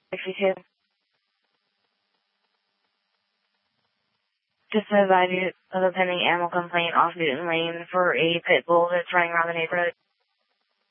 62. Just to advise you of a pending animal complaint off Newton Lane for a pit bull that's running around the neighborhood.